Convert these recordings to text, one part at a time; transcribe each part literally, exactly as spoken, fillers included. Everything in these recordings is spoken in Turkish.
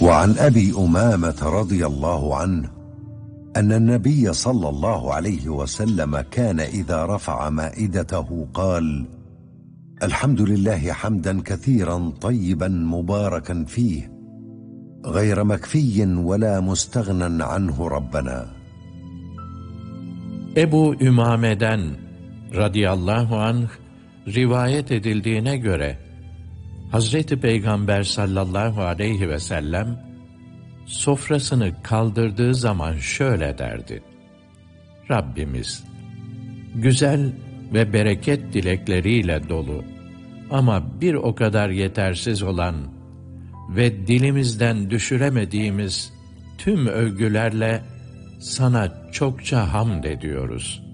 وعن أبي أمامة رضي الله عنه أن النبي صلى الله عليه وسلم كان إذا رفع مائدته قال: الحمد لله حمدا كثيرا طيبا مباركا فيه غير مكفي ولا مستغنى عنه ربنا. Ebu Ümame'den radıyallahu anh rivayet edildiğine göre Hazreti Peygamber sallallahu aleyhi ve sellem sofrasını kaldırdığı zaman şöyle derdi: Rabbimiz, güzel ve bereket dilekleriyle dolu ama bir o kadar yetersiz olan ve dilimizden düşüremediğimiz tüm övgülerle sana çokça hamd ediyoruz.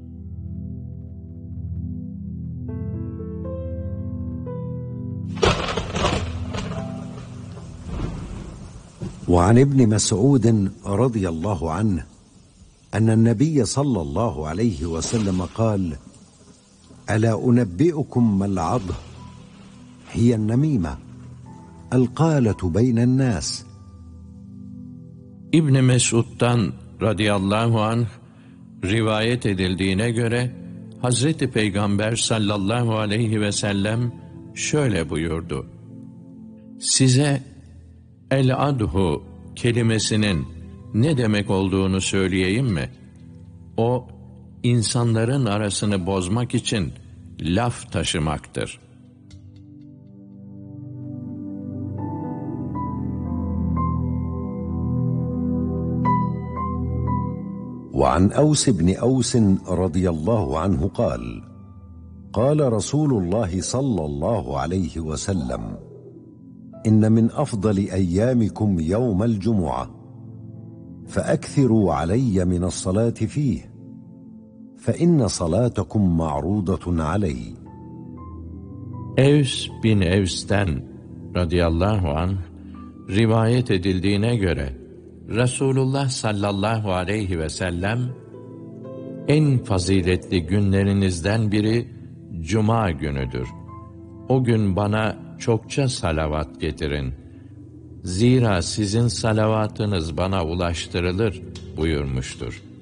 وعن ابن مسعود رضي الله عنه أن النبي صلى الله عليه وسلم قال: ألا أنبئكم ما العضه هي النميمة القالة بين الناس. İbn Mesud'dan radıyallahu anh rivayet edildiğine göre Hazreti Peygamber sallallahu aleyhi ve sellem şöyle buyurdu: Size el-adhu kelimesinin ne demek olduğunu söyleyeyim mi? O, insanların arasını bozmak için laf taşımaktır. وعن أوس بن أوس رضي الله عنه قال: قال رسول الله صلى الله عليه وسلم: إن من أفضل أيامكم يوم الجمعة فأكثروا علي من الصلاة فيه فإن صلاتكم معروضة علي. Evs bin Evs'ten radıyallahu anh rivayet edildiğine göre Resulullah sallallahu aleyhi ve sellem, en faziletli günlerinizden biri Cuma günüdür. O gün bana çokça salavat getirin. Zira sizin salavatınız bana ulaştırılır buyurmuştur.